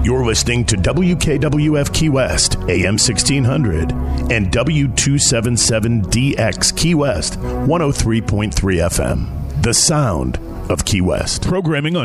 You're listening to WKWF Key West, AM 1600, and W277DX Key West, 103.3 FM. The sound of Key West. Programming on